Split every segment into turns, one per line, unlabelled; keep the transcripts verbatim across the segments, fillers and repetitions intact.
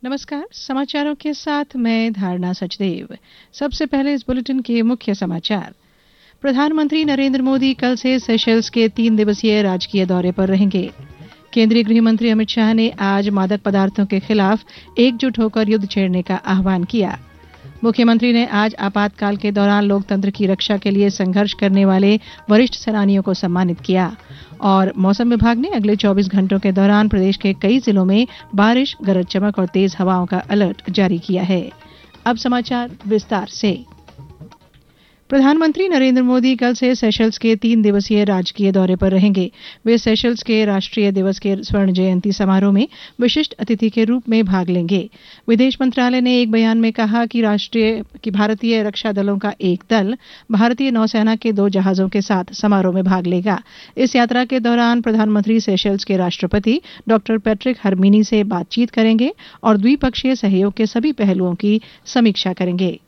नमस्कार, समाचारों के साथ मैं धारणा सचदेव। सबसे पहले इस बुलेटिन के मुख्य समाचार। प्रधानमंत्री नरेंद्र मोदी कल से सेशेल्स के तीन दिवसीय राजकीय दौरे पर रहेंगे। केंद्रीय गृह मंत्री अमित शाह ने आज मादक पदार्थों के खिलाफ एकजुट होकर युद्ध छेड़ने का आह्वान किया। मुख्यमंत्री ने आज आपातकाल के दौरान लोकतंत्र की रक्षा के लिए संघर्ष करने वाले वरिष्ठ सेनानियों को सम्मानित किया। और मौसम विभाग ने अगले चौबीस घंटों के दौरान प्रदेश के कई जिलों में बारिश, गरज चमक और तेज हवाओं का अलर्ट जारी किया है। अब समाचार विस्तार से। प्रधानमंत्री नरेंद्र मोदी कल से सेशेल्स के तीन दिवसीय राजकीय दौरे पर रहेंगे। वे सेशेल्स के राष्ट्रीय दिवस के स्वर्ण जयंती समारोह में विशिष्ट अतिथि के रूप में भाग लेंगे। विदेश मंत्रालय ने एक बयान में कहा कि राष्ट्रीय कि भारतीय रक्षा दलों का एक दल भारतीय नौसेना के दो जहाजों के साथ समारोह में भाग लेगा। इस यात्रा के दौरान प्रधानमंत्री सेशेल्स के राष्ट्रपति डॉक्टर पैट्रिक हरमिनी से बातचीत करेंगे और द्विपक्षीय सहयोग के सभी पहलुओं की समीक्षा करेंगे।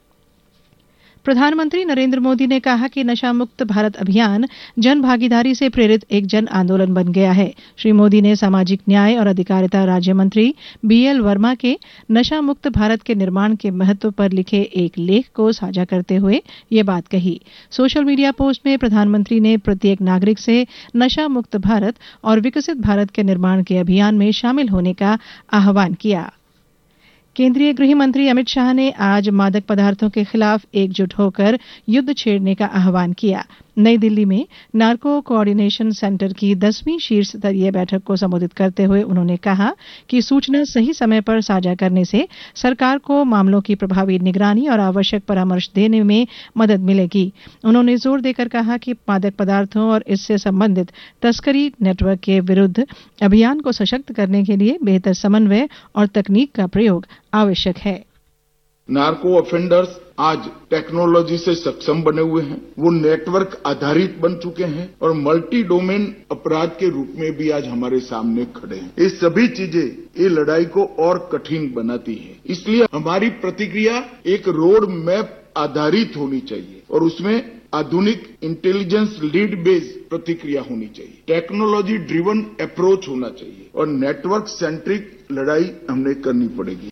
प्रधानमंत्री नरेंद्र मोदी ने कहा कि नशा मुक्त भारत अभियान जन भागीदारी से प्रेरित एक जन आंदोलन बन गया है। श्री मोदी ने सामाजिक न्याय और अधिकारिता राज्य मंत्री बीएल वर्मा के नशा मुक्त भारत के निर्माण के महत्व पर लिखे एक लेख को साझा करते हुए ये बात कही। सोशल मीडिया पोस्ट में प्रधानमंत्री ने प्रत्येक नागरिक से नशा मुक्त भारत और विकसित भारत के निर्माण के अभियान में शामिल होने का आह्वान किया। केंद्रीय गृह मंत्री अमित शाह ने आज मादक पदार्थों के खिलाफ एकजुट होकर युद्ध छेड़ने का आह्वान किया। नई दिल्ली में नार्को कोऑर्डिनेशन सेंटर की दसवीं शीर्ष स्तरीय बैठक को संबोधित करते हुए उन्होंने कहा कि सूचना सही समय पर साझा करने से सरकार को मामलों की प्रभावी निगरानी और आवश्यक परामर्श देने में मदद मिलेगी। उन्होंने जोर देकर कहा कि मादक पदार्थों और इससे संबंधित तस्करी नेटवर्क के विरुद्ध अभियान को सशक्त करने के लिए बेहतर समन्वय और तकनीक का प्रयोग आवश्यक है।
नार्को ऑफेंडर्स आज टेक्नोलॉजी से सक्षम बने हुए हैं, वो नेटवर्क आधारित बन चुके हैं और मल्टी डोमेन अपराध के रूप में भी आज हमारे सामने खड़े हैं। ये सभी चीजें ये लड़ाई को और कठिन बनाती है। इसलिए हमारी प्रतिक्रिया एक रोड मैप आधारित होनी चाहिए और उसमें आधुनिक इंटेलिजेंस लीड बेस्ड प्रतिक्रिया होनी चाहिए, टेक्नोलॉजी ड्रिवन अप्रोच होना चाहिए और नेटवर्क सेंट्रिक लड़ाई हमने करनी पड़ेगी।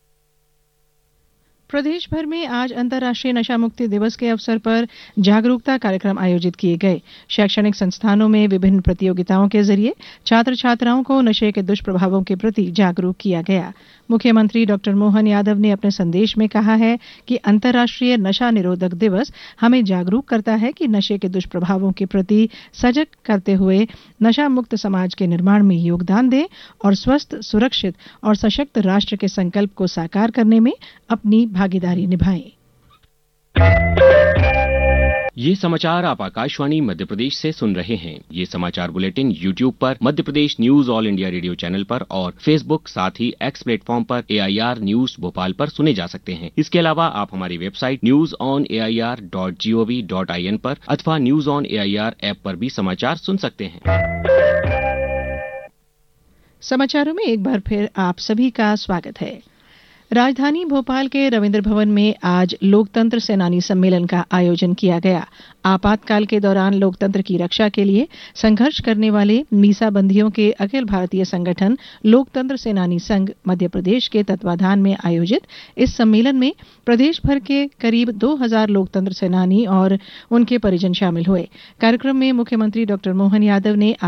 प्रदेश भर में आज अंतर्राष्ट्रीय नशा मुक्ति दिवस के अवसर पर जागरूकता कार्यक्रम आयोजित किए गए। शैक्षणिक संस्थानों में विभिन्न प्रतियोगिताओं के जरिए छात्र छात्राओं को नशे के दुष्प्रभावों के प्रति जागरूक किया गया। मुख्यमंत्री डॉक्टर मोहन यादव ने अपने संदेश में कहा है कि अंतर्राष्ट्रीय नशा निरोधक दिवस हमें जागरूक करता है कि नशे के दुष्प्रभावों के प्रति सजग करते हुए नशा मुक्त समाज के निर्माण में योगदान दें और स्वस्थ, सुरक्षित और सशक्त राष्ट्र के संकल्प को साकार करने में अपनी भागीदारी निभाएं।
ये समाचार आप आकाशवाणी मध्य प्रदेश से सुन रहे हैं। ये समाचार बुलेटिन यूट्यूब पर Madhya Pradesh news all India radio channel पर और फेसबुक साथ ही एक्स प्लेटफॉर्म पर एआईआर न्यूज भोपाल पर सुने जा सकते हैं। इसके अलावा आप हमारी website news on AIR dot gov dot IN पर अथवा न्यूज ऑन एआईआर ऐप पर भी समाचार सुन सकते हैं।
समाचारों में एक बार फिर आप सभी का स्वागत है। राजधानी भोपाल के रविंद्र भवन में आज लोकतंत्र सेनानी सम्मेलन का आयोजन किया गया। आपातकाल के दौरान लोकतंत्र की रक्षा के लिए संघर्ष करने वाले मीसाबंदियों के अखिल भारतीय संगठन लोकतंत्र सेनानी संघ मध्य प्रदेश के तत्वाधान में आयोजित इस सम्मेलन में प्रदेश भर के करीब दो हज़ार लोकतंत्र सेनानी और उनके परिजन शामिल हुए। कार्यक्रम में मुख्यमंत्री डॉक्टर मोहन यादव ने